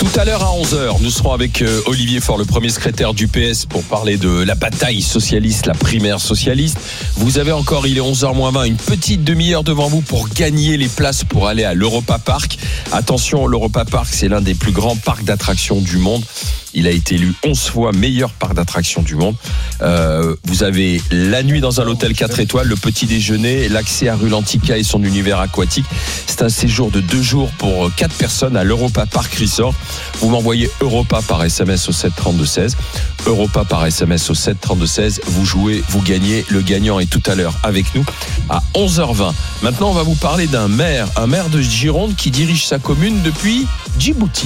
Tout à l'heure à 11h, nous serons avec Olivier Faure, le premier secrétaire du PS, pour parler de la bataille socialiste, la primaire socialiste. Vous avez encore, il est 11h-20, une petite demi-heure devant vous pour gagner les places pour aller à l'Europa Park. Attention, l'Europa Park, c'est l'un des plus grands parcs d'attractions du monde. Il a été élu 11 fois meilleur parc d'attractions du monde. Vous avez la nuit dans un hôtel 4 étoiles, le petit déjeuner, l'accès à Rulantica et son univers aquatique. C'est un séjour de 2 jours pour 4 personnes à l'Europa Park Resort. Vous m'envoyez Europa par SMS au 732-16. Europa par SMS au 732-16. Vous jouez, vous gagnez. Le gagnant est tout à l'heure avec nous à 11h20. Maintenant, on va vous parler d'un maire de Gironde qui dirige sa commune depuis Djibouti.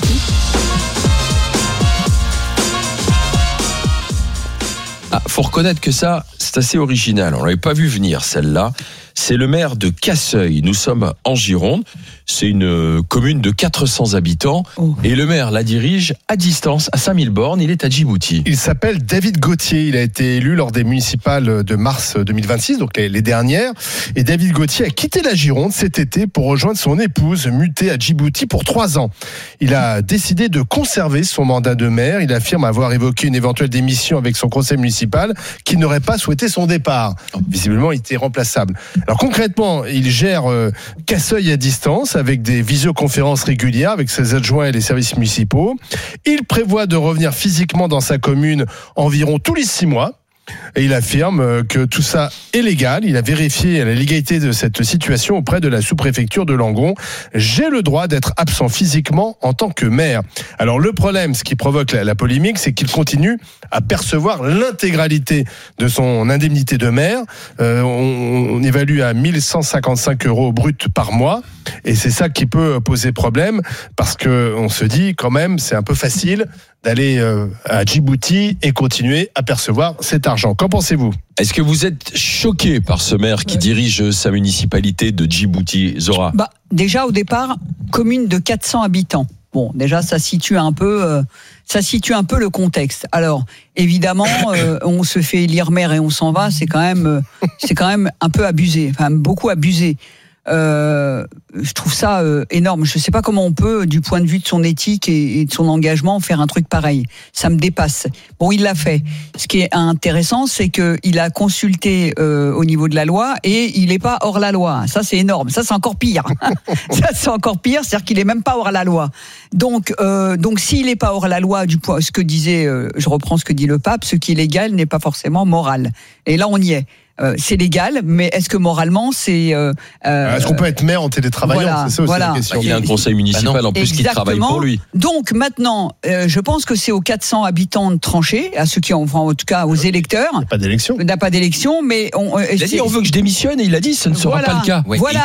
Faut reconnaître que ça, c'est assez original. On l'avait pas vu venir, celle-là. C'est le maire de Casseuil. Nous sommes en Gironde. C'est une commune de 400 habitants. Et le maire la dirige à distance, à 5000 bornes. Il est à Djibouti. Il s'appelle David Gauthier. Il a été élu lors des municipales de mars 2026, donc les dernières. Et David Gauthier a quitté la Gironde cet été pour rejoindre son épouse, mutée à Djibouti pour 3 ans. Il a décidé de conserver son mandat de maire. Il affirme avoir évoqué une éventuelle démission avec son conseil municipal qui n'aurait pas souhaité son départ. Visiblement, il était remplaçable. Alors concrètement, il gère Casseuil à distance avec des visioconférences régulières avec ses adjoints et les services municipaux. Il prévoit de revenir physiquement dans sa commune environ tous les 6 mois. Et il affirme que tout ça est légal. Il a vérifié la légalité de cette situation auprès de la sous-préfecture de Langon. J'ai le droit d'être absent physiquement en tant que maire. Alors le problème, ce qui provoque la polémique, c'est qu'il continue à percevoir l'intégralité de son indemnité de maire. On évalue à 1155 € bruts par mois. Et c'est ça qui peut poser problème parce que on se dit quand même, c'est un peu facile d'aller à Djibouti et continuer à percevoir cet argent. Qu'en pensez-vous ? Est-ce que vous êtes choqué par ce maire qui dirige sa municipalité de Djibouti, Zora ? Déjà au départ, commune de 400 habitants. Bon, déjà ça situe un peu le contexte. Alors évidemment, on se fait élire maire et on s'en va, c'est quand même un peu abusé, enfin beaucoup abusé. Je trouve ça énorme. Je ne sais pas comment on peut, du point de vue de son éthique et de son engagement, faire un truc pareil. Ça me dépasse. Bon, il l'a fait. Ce qui est intéressant, c'est qu'il a consulté au niveau de la loi et il n'est pas hors la loi. Ça, c'est énorme. Ça, c'est encore pire. C'est-à-dire qu'il n'est même pas hors la loi. Donc, s'il n'est pas hors la loi, ce que disait, je reprends ce que dit le pape, ce qui est légal n'est pas forcément moral. Et là, on y est. C'est légal, mais est-ce que moralement c'est est-ce qu'on peut être maire en télétravaillant ? C'est ça aussi la question. Il y a un conseil municipal en plus qui travaille pour lui. Donc maintenant, je pense que c'est aux 400 habitants de trancher, à ceux qui ont, en tout cas aux électeurs. Il n'y a pas d'élection. Il n'y a pas d'élection, mais il a dit on veut que je démissionne et il a dit ce ne sera pas le cas. Voilà.